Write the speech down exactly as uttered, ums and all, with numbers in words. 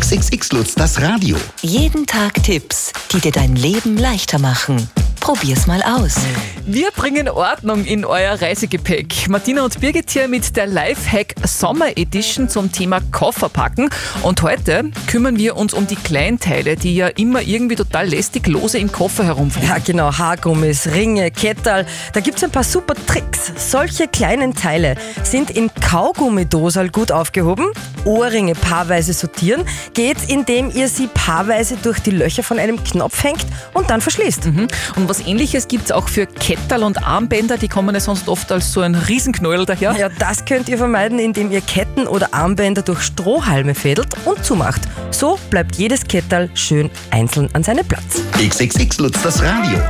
X X X Lutz, das Radio. Jeden Tag Tipps, die dir dein Leben leichter machen. Probier's mal aus. Wir bringen Ordnung in euer Reisegepäck. Martina und Birgit hier mit der Lifehack Sommer Edition zum Thema Kofferpacken. Und heute kümmern wir uns um die Kleinteile, die ja immer irgendwie total lästig lose im Koffer herumfliegen. Ja genau, Haargummis, Ringe, Kettal. Da gibt's ein paar super Tricks. Solche kleinen Teile sind in Kaugummidosal gut aufgehoben. Ohrringe paarweise sortieren geht, indem ihr sie paarweise durch die Löcher von einem Knopf hängt und dann verschließt. Mhm. Und was Ähnliches gibt es auch für Kettal und Armbänder, die kommen ja sonst oft als so ein Riesenknäuel daher. Ja, das könnt ihr vermeiden, indem ihr Ketten oder Armbänder durch Strohhalme fädelt und zumacht. So bleibt jedes Kettal schön einzeln an seinem Platz. X X X Lutz, das Radio.